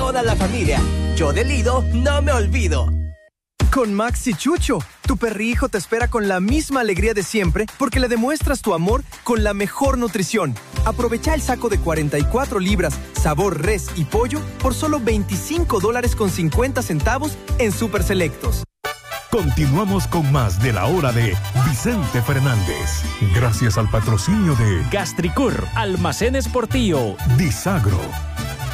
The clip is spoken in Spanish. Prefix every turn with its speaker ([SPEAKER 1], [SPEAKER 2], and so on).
[SPEAKER 1] toda la familia. Yo de Lido no me olvido.
[SPEAKER 2] Con Maxi Chucho, tu perrijo te espera con la misma alegría de siempre porque le demuestras tu amor con la mejor nutrición. Aprovecha el saco de 44 libras, sabor res y pollo por solo $25.50 en Super Selectos.
[SPEAKER 3] Continuamos con más de la hora de Vicente Fernández. Gracias al patrocinio de
[SPEAKER 4] Gastricur, Almacenes Portillo,
[SPEAKER 3] Disagro,